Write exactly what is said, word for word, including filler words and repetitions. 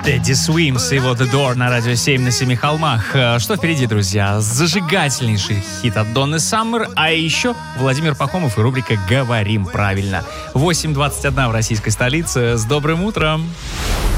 Teddy Swims и его The Door на радио семь на семи холмах. Что впереди, друзья? Зажигательнейший хит от Донны Саммер, а еще Владимир Пахомов и рубрика «Говорим правильно». восемь двадцать один в российской столице. С добрым утром!